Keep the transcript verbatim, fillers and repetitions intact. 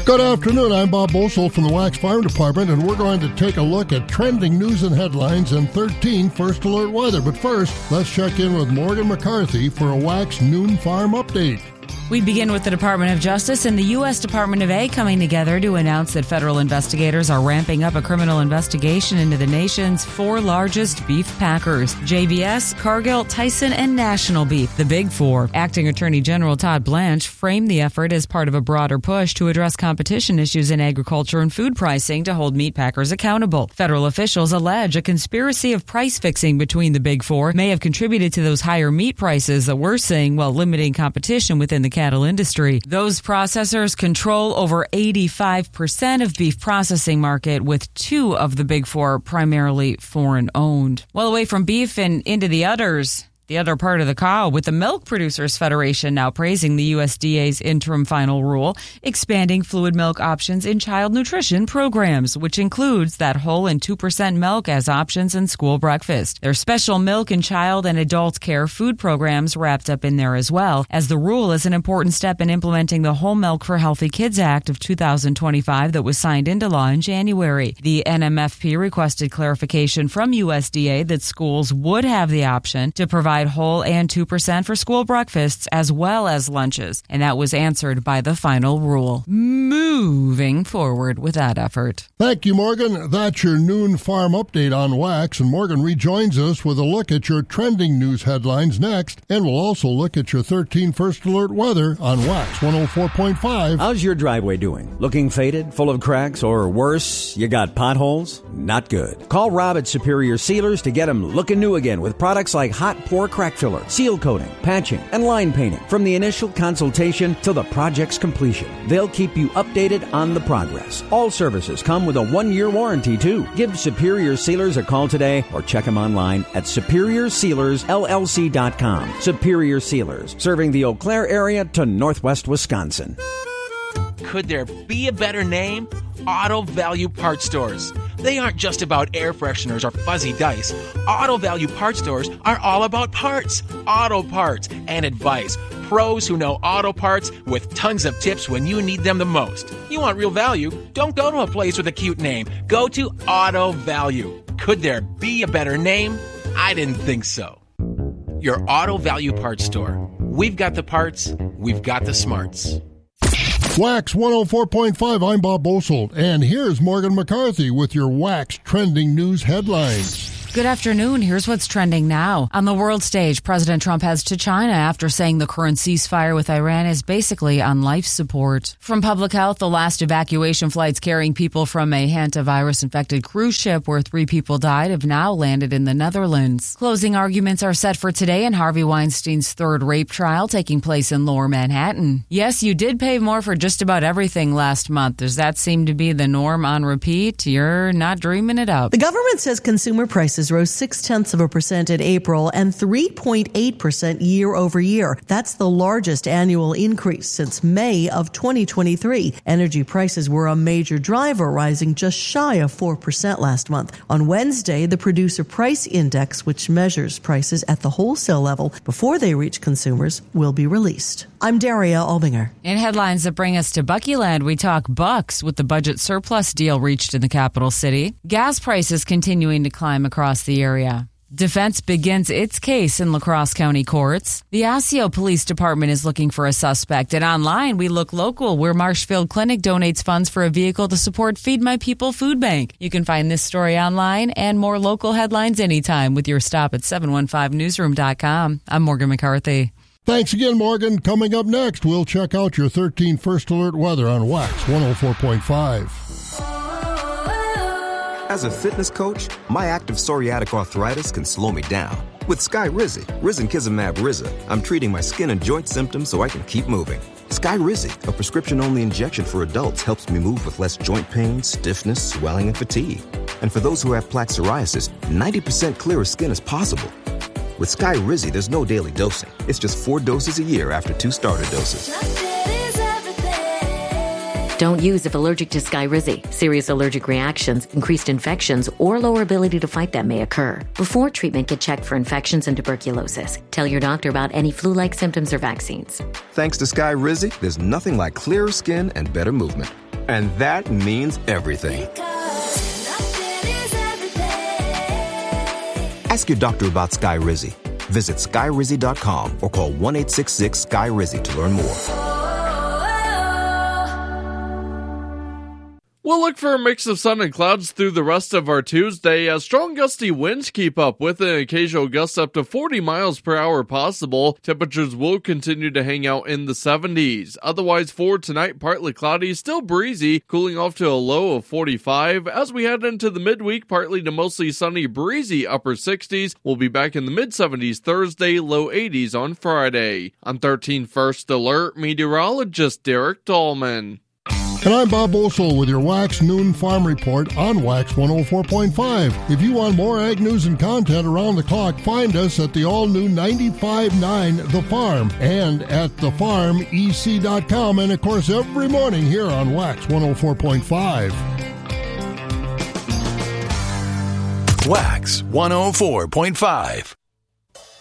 Good afternoon, I'm Bob Bosold from the Wax Farm Department, and we're going to take a look at trending news and headlines and thirteen First Alert weather. But first, let's check in with Morgan McCarthy for a Wax Noon Farm update. We begin with the Department of Justice and the U S Department of A coming together to announce that federal investigators are ramping up a criminal investigation into the nation's four largest beef packers, J B S, Cargill, Tyson, and National Beef, the Big Four. Acting Attorney General Todd Blanche framed the effort as part of a broader push to address competition issues in agriculture and food pricing to hold meat packers accountable. Federal officials allege a conspiracy of price fixing between the Big Four may have contributed to those higher meat prices that we're seeing while limiting competition within the cattle industry. Those processors control over eighty-five percent of beef processing market, with two of the Big Four primarily foreign owned. Well, away from beef and into the others, the other part of the cow, with the Milk Producers Federation now praising the U S D A's interim final rule, expanding fluid milk options in child nutrition programs, which includes that whole and two percent milk as options in school breakfast. There's special milk and child and adult care food programs wrapped up in there as well, as the rule is an important step in implementing the Whole Milk for Healthy Kids Act of two thousand twenty-five that was signed into law in January. The N M F P requested clarification from U S D A that schools would have the option to provide whole and two percent for school breakfasts as well as lunches, and that was answered by the final rule. Moving forward with that effort. Thank you, Morgan. That's your noon farm update on Wax, and Morgan rejoins us with a look at your trending news headlines next, and we'll also look at your thirteen First Alert weather on Wax one oh four point five. How's your driveway doing? Looking faded, full of cracks, or worse, you got potholes? Not good. Call Rob at Superior Sealers to get them looking new again with products like hot pour crack filler, seal coating, patching, and line painting. From the initial consultation to the project's completion, they'll keep you updated on the progress. All services come with a one-year warranty, too. Give Superior Sealers a call today or check them online at superior sealers l l c dot com. Superior Sealers, serving the Eau Claire area to northwest Wisconsin. Could there be a better name? Auto Value Parts Stores. They aren't just about air fresheners or fuzzy dice. Auto Value Parts Stores are all about parts, auto parts, and advice. Pros who know auto parts with tons of tips when you need them the most. You want real value? Don't go to a place with a cute name. Go to Auto Value. Could there be a better name? I didn't think so. Your Auto Value Parts Store. We've got the parts. We've got the smarts. Wax one oh four point five, I'm Bob Bosold, and here's Morgan McCarthy with your Wax trending news headlines. Good afternoon. Here's what's trending now. On the world stage, President Trump heads to China after saying the current ceasefire with Iran is basically on life support. From Public Health, the last evacuation flights carrying people from a hantavirus-infected cruise ship where three people died have now landed in the Netherlands. Closing arguments are set for today in Harvey Weinstein's third rape trial taking place in Lower Manhattan. Yes, you did pay more for just about everything last month. Does that seem to be the norm on repeat? You're not dreaming it up. The government says consumer prices rose six-tenths of a percent in April and three point eight percent year over year. That's the largest annual increase since May of twenty twenty-three. Energy prices were a major driver, rising just shy of four percent last month. On Wednesday, the Producer Price Index, which measures prices at the wholesale level before they reach consumers, will be released. I'm Daria Albinger. In headlines that bring us to Buckyland, we talk bucks with the budget surplus deal reached in the capital city. Gas prices continuing to climb across the area. Defense begins its case in La Crosse County courts. The Osseo Police Department is looking for a suspect. And online, we look local, where Marshfield Clinic donates funds for a vehicle to support Feed My People Food Bank. You can find this story online and more local headlines anytime with your stop at seven one five newsroom dot com. I'm Morgan McCarthy. Thanks again, Morgan. Coming up next, we'll check out your thirteen First Alert weather on Wax one oh four point five. As a fitness coach, my active psoriatic arthritis can slow me down. With Skyrizi, risankizumab Riza, I'm treating my skin and joint symptoms so I can keep moving. Skyrizi, a prescription-only injection for adults, helps me move with less joint pain, stiffness, swelling, and fatigue. And for those who have plaque psoriasis, ninety percent clearer skin is possible. With Skyrizi, there's no daily dosing. It's just four doses a year after two starter doses. Don't use if allergic to Skyrizi. Serious allergic reactions, increased infections, or lower ability to fight them may occur. Before treatment, get checked for infections and tuberculosis. Tell your doctor about any flu-like symptoms or vaccines. Thanks to Skyrizi, there's nothing like clearer skin and better movement. And that means everything. Ask your doctor about Skyrizi. Visit Skyrizi dot com or call one eight six six Sky Rizzy to learn more. We'll look for a mix of sun and clouds through the rest of our Tuesday as strong gusty winds keep up with an occasional gust up to forty miles per hour possible. Temperatures will continue to hang out in the seventies. Otherwise for tonight, partly cloudy, still breezy, cooling off to a low of forty-five. As we head into the midweek, partly to mostly sunny, breezy upper sixties. We'll be back in the mid-seventies Thursday, low eighties on Friday. I'm thirteen First Alert meteorologist Derek Dahlman. And I'm Bob Bosold with your Wax Noon Farm Report on Wax one oh four point five. If you want more ag news and content around the clock, find us at the all-new ninety-five point nine The Farm and at the farm e c dot com, and, of course, every morning here on Wax one oh four point five. Wax one oh four point five.